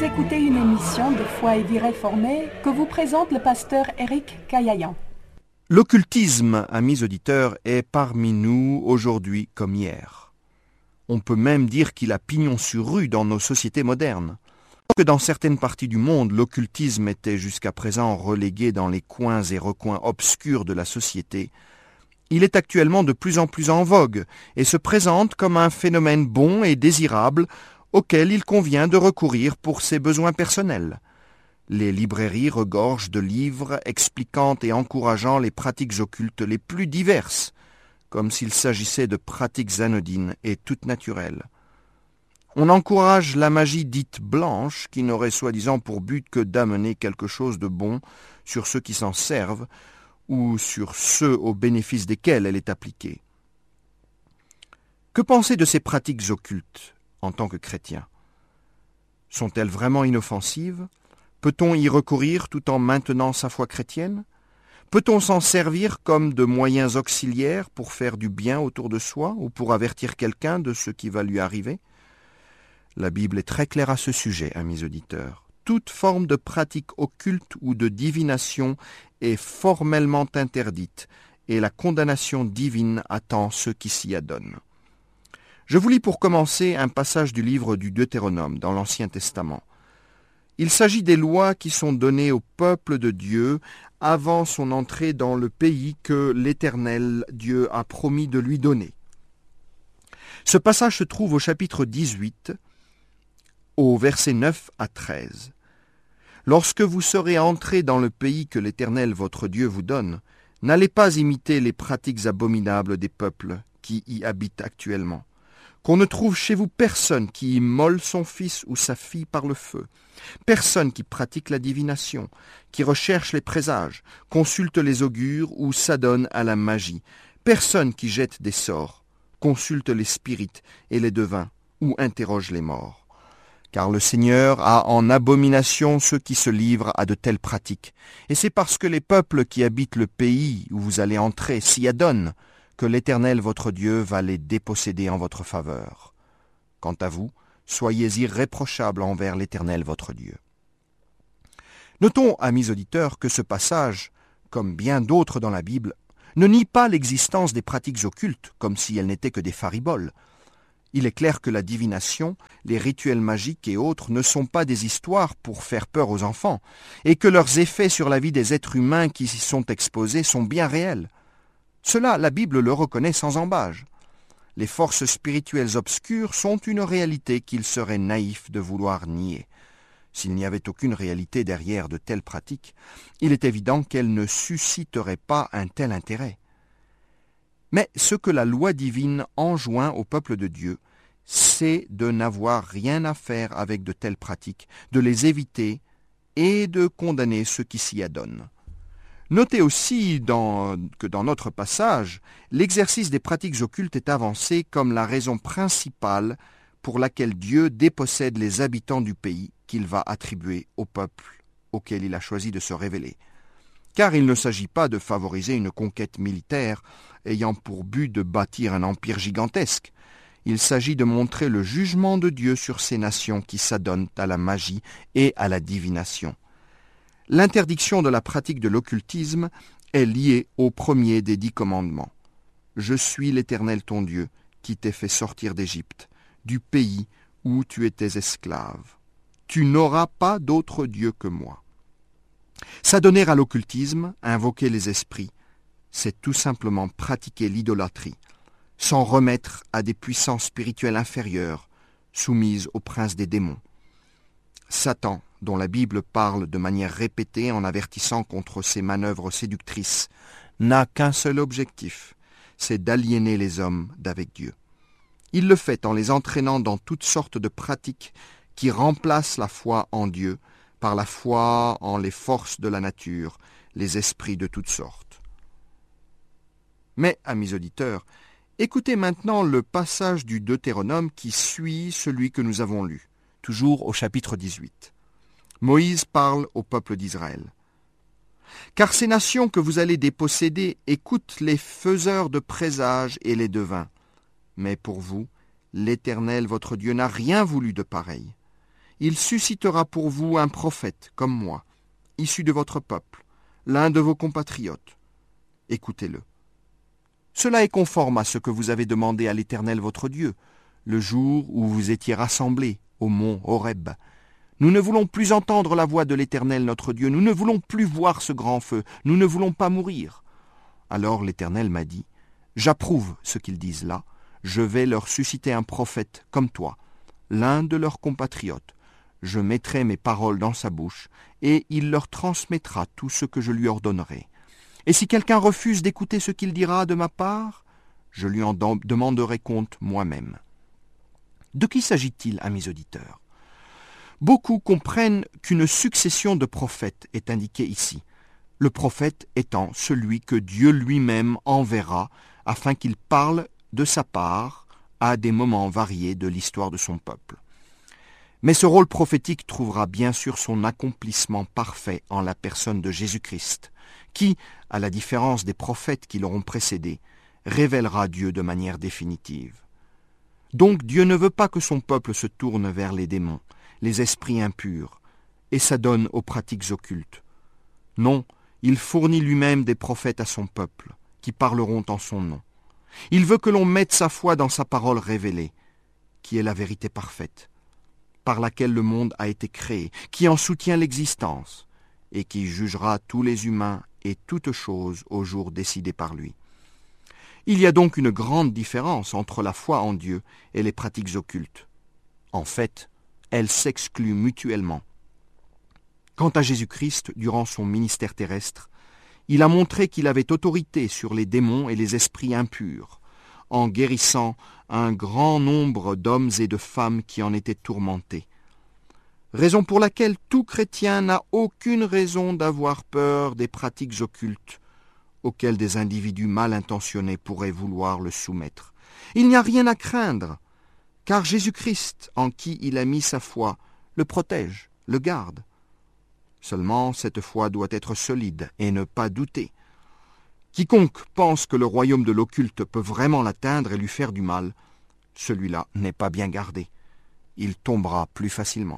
Vous écoutez une émission de Foi et Vie réformée que vous présente le pasteur Éric Caillayan. L'occultisme, amis auditeurs, est parmi nous aujourd'hui comme hier. On peut même dire qu'il a pignon sur rue dans nos sociétés modernes. Que dans certaines parties du monde, l'occultisme était jusqu'à présent relégué dans les coins et recoins obscurs de la société, il est actuellement de plus en plus en vogue et se présente comme un phénomène bon et désirable auquel il convient de recourir pour ses besoins personnels. Les librairies regorgent de livres expliquant et encourageant les pratiques occultes les plus diverses, comme s'il s'agissait de pratiques anodines et toutes naturelles. On encourage la magie dite blanche, qui n'aurait soi-disant pour but que d'amener quelque chose de bon sur ceux qui s'en servent, ou sur ceux au bénéfice desquels elle est appliquée. Que penser de ces pratiques occultes en tant que chrétien? Sont-elles vraiment inoffensives? Peut-on y recourir tout en maintenant sa foi chrétienne? Peut-on s'en servir comme de moyens auxiliaires pour faire du bien autour de soi ou pour avertir quelqu'un de ce qui va lui arriver? La Bible est très claire à ce sujet, amis auditeurs. Toute forme de pratique occulte ou de divination est formellement interdite et la condamnation divine attend ceux qui s'y adonnent. Je vous lis pour commencer un passage du livre du Deutéronome dans l'Ancien Testament. Il s'agit des lois qui sont données au peuple de Dieu avant son entrée dans le pays que l'Éternel Dieu a promis de lui donner. Ce passage se trouve au chapitre 18, au verset 9 à 13. « Lorsque vous serez entrés dans le pays que l'Éternel votre Dieu vous donne, n'allez pas imiter les pratiques abominables des peuples qui y habitent actuellement. Qu'on ne trouve chez vous personne qui immole son fils ou sa fille par le feu, personne qui pratique la divination, qui recherche les présages, consulte les augures ou s'adonne à la magie, personne qui jette des sorts, consulte les spirites et les devins ou interroge les morts. Car le Seigneur a en abomination ceux qui se livrent à de telles pratiques. Et c'est parce que les peuples qui habitent le pays où vous allez entrer s'y adonnent que l'Éternel votre Dieu va les déposséder en votre faveur. Quant à vous, soyez irréprochables envers l'Éternel votre Dieu. » Notons, amis auditeurs, que ce passage, comme bien d'autres dans la Bible, ne nie pas l'existence des pratiques occultes, comme si elles n'étaient que des fariboles. Il est clair que la divination, les rituels magiques et autres ne sont pas des histoires pour faire peur aux enfants, et que leurs effets sur la vie des êtres humains qui s'y sont exposés sont bien réels. Cela, la Bible le reconnaît sans ambages. Les forces spirituelles obscures sont une réalité qu'il serait naïf de vouloir nier. S'il n'y avait aucune réalité derrière de telles pratiques, il est évident qu'elles ne susciteraient pas un tel intérêt. Mais ce que la loi divine enjoint au peuple de Dieu, c'est de n'avoir rien à faire avec de telles pratiques, de les éviter et de condamner ceux qui s'y adonnent. Notez aussi que dans notre passage, l'exercice des pratiques occultes est avancé comme la raison principale pour laquelle Dieu dépossède les habitants du pays qu'il va attribuer au peuple auquel il a choisi de se révéler. Car il ne s'agit pas de favoriser une conquête militaire ayant pour but de bâtir un empire gigantesque. Il s'agit de montrer le jugement de Dieu sur ces nations qui s'adonnent à la magie et à la divination. L'interdiction de la pratique de l'occultisme est liée au premier des 10 commandements. « Je suis l'Éternel ton Dieu, qui t'ai fait sortir d'Égypte, du pays où tu étais esclave. Tu n'auras pas d'autre Dieu que moi. » S'adonner à l'occultisme, invoquer les esprits, c'est tout simplement pratiquer l'idolâtrie, s'en remettre à des puissances spirituelles inférieures, soumises au prince des démons. Satan, dont la Bible parle de manière répétée en avertissant contre ses manœuvres séductrices, n'a qu'un seul objectif, c'est d'aliéner les hommes d'avec Dieu. Il le fait en les entraînant dans toutes sortes de pratiques qui remplacent la foi en Dieu par la foi en les forces de la nature, les esprits de toutes sortes. Mais, amis auditeurs, écoutez maintenant le passage du Deutéronome qui suit celui que nous avons lu, toujours au chapitre 18. Moïse parle au peuple d'Israël. « Car ces nations que vous allez déposséder écoutent les faiseurs de présages et les devins. Mais pour vous, l'Éternel votre Dieu n'a rien voulu de pareil. il suscitera pour vous un prophète comme moi, issu de votre peuple, l'un de vos compatriotes. Écoutez-le. Cela est conforme à ce que vous avez demandé à l'Éternel votre Dieu, le jour où vous étiez rassemblés au mont Horeb. Nous ne voulons plus entendre la voix de l'Éternel notre Dieu, nous ne voulons plus voir ce grand feu, nous ne voulons pas mourir. Alors l'Éternel m'a dit, j'approuve ce qu'ils disent là, je vais leur susciter un prophète comme toi, l'un de leurs compatriotes. Je mettrai mes paroles dans sa bouche, et il leur transmettra tout ce que je lui ordonnerai. Et si quelqu'un refuse d'écouter ce qu'il dira de ma part, je lui en demanderai compte moi-même. De qui s'agit-il, amis auditeurs ? Beaucoup comprennent qu'une succession de prophètes est indiquée ici, le prophète étant celui que Dieu lui-même enverra afin qu'il parle de sa part à des moments variés de l'histoire de son peuple. Mais ce rôle prophétique trouvera bien sûr son accomplissement parfait en la personne de Jésus-Christ, qui, à la différence des prophètes qui l'auront précédé, révélera Dieu de manière définitive. Donc Dieu ne veut pas que son peuple se tourne vers les démons, les esprits impurs, et s'adonne aux pratiques occultes. Non, il fournit lui-même des prophètes à son peuple, qui parleront en son nom. Il veut que l'on mette sa foi dans sa parole révélée, qui est la vérité parfaite, par laquelle le monde a été créé, qui en soutient l'existence, et qui jugera tous les humains et toutes choses au jour décidé par lui. Il y a donc une grande différence entre la foi en Dieu et les pratiques occultes. En fait, elles s'excluent mutuellement. Quant à Jésus-Christ, durant son ministère terrestre, il a montré qu'il avait autorité sur les démons et les esprits impurs, en guérissant un grand nombre d'hommes et de femmes qui en étaient tourmentés. Raison pour laquelle tout chrétien n'a aucune raison d'avoir peur des pratiques occultes auxquelles des individus mal intentionnés pourraient vouloir le soumettre. Il n'y a rien à craindre, car Jésus-Christ, en qui il a mis sa foi, le protège, le garde. Seulement, cette foi doit être solide et ne pas douter. Quiconque pense que le royaume de l'occulte peut vraiment l'atteindre et lui faire du mal, celui-là n'est pas bien gardé. Il tombera plus facilement.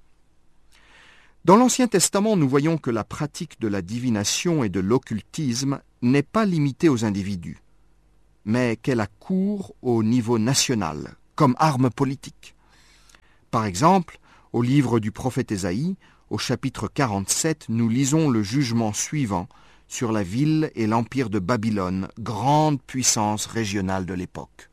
Dans l'Ancien Testament, nous voyons que la pratique de la divination et de l'occultisme n'est pas limitée aux individus, mais qu'elle a cours au niveau national, comme arme politique. Par exemple, au livre du prophète Ésaïe, au chapitre 47, nous lisons le jugement suivant sur la ville et l'empire de Babylone, grande puissance régionale de l'époque.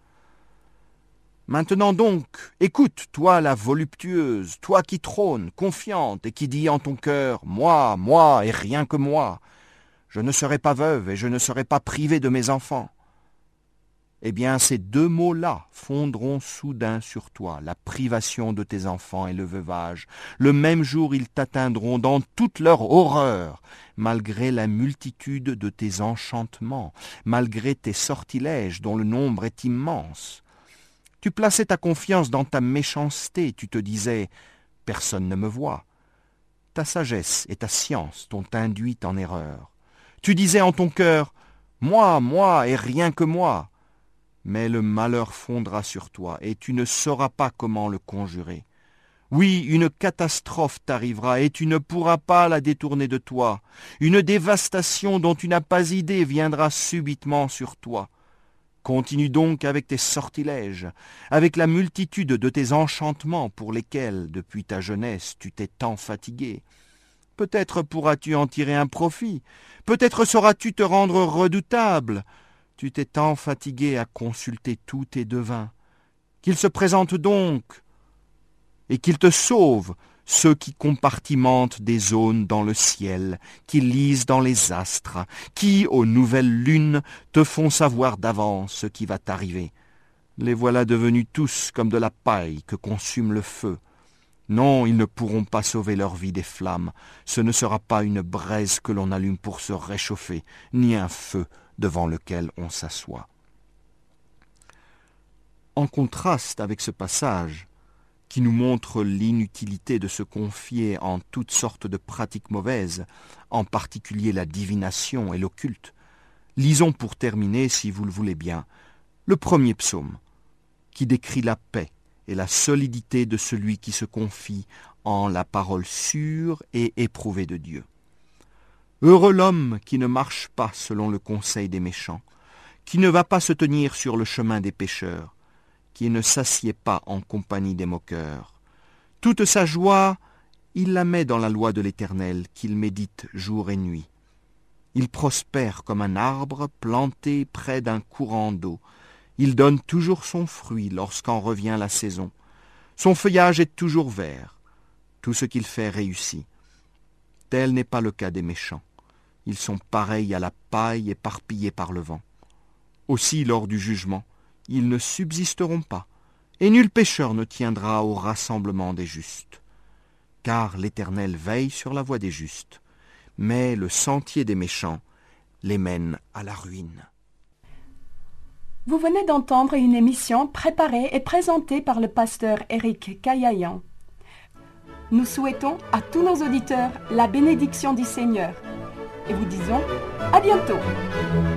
Maintenant donc, écoute, toi la voluptueuse, toi qui trônes, confiante, et qui dis en ton cœur, moi, et rien que moi, je ne serai pas veuve et je ne serai pas privée de mes enfants. Eh bien, ces deux mots-là fondront soudain sur toi, la privation de tes enfants et le veuvage. Le même jour, ils t'atteindront dans toute leur horreur, malgré la multitude de tes enchantements, malgré tes sortilèges dont le nombre est immense. Tu plaçais ta confiance dans ta méchanceté, tu te disais « personne ne me voit ». Ta sagesse et ta science t'ont induit en erreur. Tu disais en ton cœur « moi, et rien que moi ». Mais le malheur fondra sur toi, et tu ne sauras pas comment le conjurer. Oui, une catastrophe t'arrivera, et tu ne pourras pas la détourner de toi. Une dévastation dont tu n'as pas idée viendra subitement sur toi. Continue donc avec tes sortilèges, avec la multitude de tes enchantements pour lesquels, depuis ta jeunesse, tu t'es tant fatigué. Peut-être pourras-tu en tirer un profit, peut-être sauras-tu te rendre redoutable. Tu t'es tant fatigué à consulter tous tes devins. Qu'ils se présentent donc, et qu'ils te sauvent, ceux qui compartimentent des zones dans le ciel, qui lisent dans les astres, qui, aux nouvelles lunes, te font savoir d'avance ce qui va t'arriver. Les voilà devenus tous comme de la paille que consume le feu. Non, ils ne pourront pas sauver leur vie des flammes. Ce ne sera pas une braise que l'on allume pour se réchauffer, ni un feu devant lequel on s'assoit. En contraste avec ce passage, qui nous montre l'inutilité de se confier en toutes sortes de pratiques mauvaises, en particulier la divination et l'occulte, lisons pour terminer, si vous le voulez bien, le premier psaume, qui décrit la paix et la solidité de celui qui se confie en la parole sûre et éprouvée de Dieu. Heureux l'homme qui ne marche pas selon le conseil des méchants, qui ne va pas se tenir sur le chemin des pécheurs, qui ne s'assied pas en compagnie des moqueurs. Toute sa joie, il la met dans la loi de l'Éternel, qu'il médite jour et nuit. Il prospère comme un arbre planté près d'un courant d'eau. Il donne toujours son fruit lorsqu'en revient la saison. Son feuillage est toujours vert. Tout ce qu'il fait réussit. Tel n'est pas le cas des méchants. Ils sont pareils à la paille éparpillée par le vent. Aussi, lors du jugement, ils ne subsisteront pas, et nul pécheur ne tiendra au rassemblement des justes. Car l'Éternel veille sur la voie des justes, mais le sentier des méchants les mène à la ruine. Vous venez d'entendre une émission préparée et présentée par le pasteur Éric Kayayan. Nous souhaitons à tous nos auditeurs la bénédiction du Seigneur et vous disons à bientôt.